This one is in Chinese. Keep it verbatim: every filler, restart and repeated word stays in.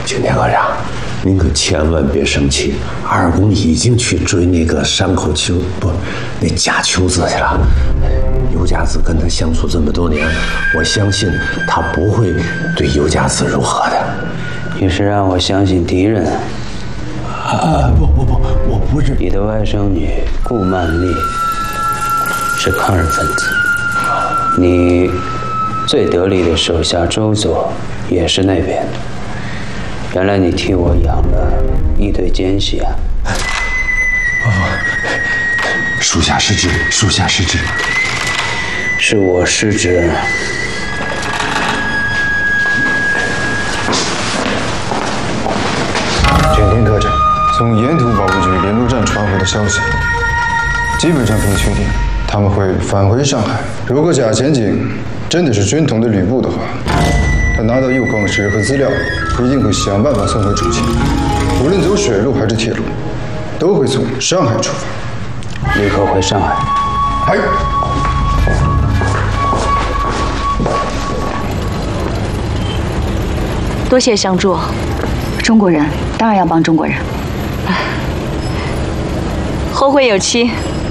军天科长，您可千万别生气，二公已经去追那个山口秋不，那假秋子去了。尤家子跟他相处这么多年，我相信他不会对尤家子如何的。 你是让我相信敌人？ 啊，不不不，我不是。 你的外甥女顾曼丽是抗日分子，你最得力的手下周佐也是那边的。原来你替我养了一对奸细啊！ 不不，属下失职，属下失职。 是我失职。 卷田科长，从沿途保卫局联络站传回的消息，基本上可以确定他们会返回上海。如果假前景真的是军统的吕布的话，他拿到铀矿石和资料，一定会想办法送回重庆。无论走水路还是铁路，都会从上海出发。 立刻回上海。 嗨。 多谢相助，中国人当然要帮中国人。后会有期。